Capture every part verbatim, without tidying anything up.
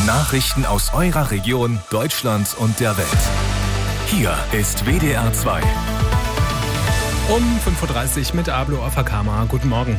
Nachrichten aus eurer Region, Deutschland und der Welt. Hier ist W D R zwei. Um fünf Uhr dreißig mit Ablo Afakama. Guten Morgen.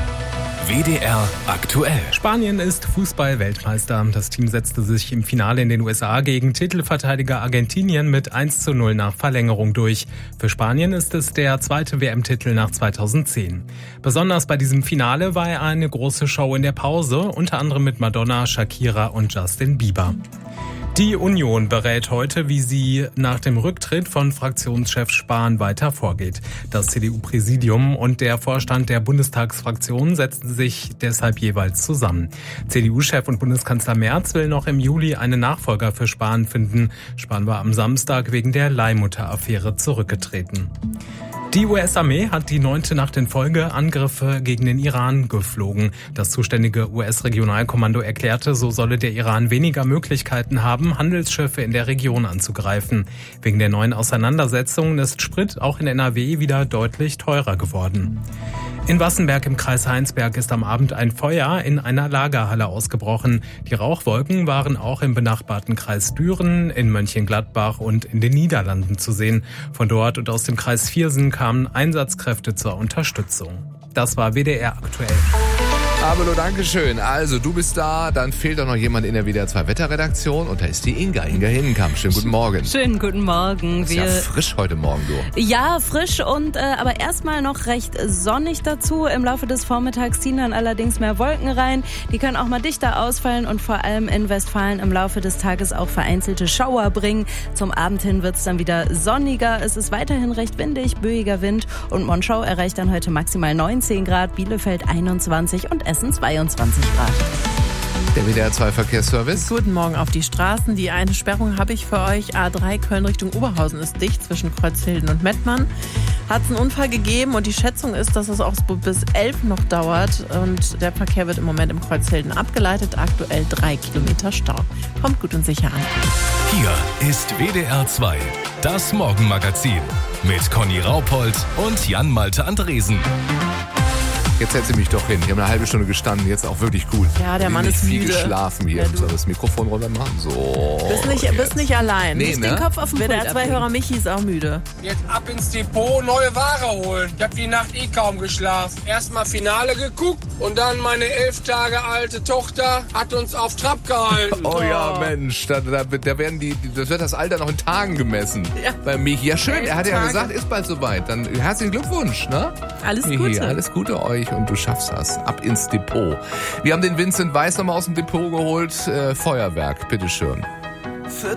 W D R aktuell. Spanien ist Fußball-Weltmeister. Das Team setzte sich im Finale in den U S A gegen Titelverteidiger Argentinien mit eins zu null nach Verlängerung durch. Für Spanien ist es der zweite W M-Titel nach zweitausendzehn. Besonders bei diesem Finale war er eine große Show in der Pause, unter anderem mit Madonna, Shakira und Justin Bieber. Die Union berät heute, wie sie nach dem Rücktritt von Fraktionschef Spahn weiter vorgeht. Das C D U-Präsidium und der Vorstand der Bundestagsfraktion setzen sich deshalb jeweils zusammen. C D U-Chef und Bundeskanzler Merz will noch im Juli einen Nachfolger für Spahn finden. Spahn war am Samstag wegen der Leihmutter-Affäre zurückgetreten. Die U S-Armee hat die neunte Nacht in Folge Angriffe gegen den Iran geflogen. Das zuständige U S-Regionalkommando erklärte, so solle der Iran weniger Möglichkeiten haben, Handelsschiffe in der Region anzugreifen. Wegen der neuen Auseinandersetzungen ist Sprit auch in N R W wieder deutlich teurer geworden. In Wassenberg im Kreis Heinsberg ist am Abend ein Feuer in einer Lagerhalle ausgebrochen. Die Rauchwolken waren auch im benachbarten Kreis Düren, in Mönchengladbach und in den Niederlanden zu sehen. Von dort und aus dem Kreis Viersen kamen Einsatzkräfte zur Unterstützung. Das war W D R aktuell. Abelo, Dankeschön. Also, du bist da, dann fehlt doch noch jemand in der W D R zwei Wetterredaktion und da ist die Inga, Inga Hinnenkamp. Schönen guten Morgen. Schönen guten Morgen. Ist ja frisch heute Morgen, du. Ja, frisch und äh, aber erstmal noch recht sonnig dazu. Im Laufe des Vormittags ziehen dann allerdings mehr Wolken rein. Die können auch mal dichter ausfallen und vor allem in Westfalen im Laufe des Tages auch vereinzelte Schauer bringen. Zum Abend hin wird es dann wieder sonniger. Es ist weiterhin recht windig, böiger Wind und Monschau erreicht dann heute maximal neunzehn Grad, Bielefeld einundzwanzig und Essen zweiundzwanzig Grad. Der W D R zwei Verkehrsservice. Guten Morgen auf die Straßen. Die eine Sperrung habe ich für euch. A drei Köln Richtung Oberhausen ist dicht zwischen Kreuzhilden und Mettmann. Hat es einen Unfall gegeben und die Schätzung ist, dass es auch bis elf noch dauert. Und der Verkehr wird im Moment im Kreuzhilden abgeleitet. Aktuell drei Kilometer Stau. Kommt gut und sicher an. Hier ist W D R zwei, das Morgenmagazin mit Conny Raupold und Jan-Malte Andresen. Jetzt setze mich doch hin. Ich habe eine halbe Stunde gestanden, jetzt auch wirklich gut. Ja, der Mann ist viel müde. geschlafen hier. Ja, Ich muss das Mikrofon runter machen. So. Bist nicht, bist nicht allein. Nee, Nicht ne? den Kopf auf den W D R zwei Hörer Michi ist auch müde. Jetzt ab ins Depot, neue Ware holen. Ich habe die Nacht eh kaum geschlafen. Erstmal Finale geguckt und dann meine elf Tage alte Tochter hat uns auf Trab gehalten. Oh ja, Mensch, da, da, da werden die, das wird das Alter noch in Tagen gemessen. Ja. Bei Michi. Ja, schön, er hat ja Tage. gesagt, ist bald soweit. Dann herzlichen Glückwunsch, ne? Alles Michi, Gute. alles Gute euch und du schaffst das. Ab ins Depot. Wir haben den Vincent Weiss nochmal aus dem Depot geholt. Äh, Feuerwerk, bitteschön. Für